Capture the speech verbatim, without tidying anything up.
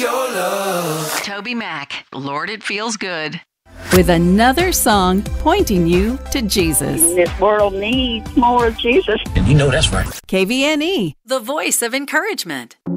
your love. Toby Mac, Lord, it feels good. With another song pointing you to Jesus. This world needs more of Jesus. And you know that's right. K V N E, the voice of encouragement.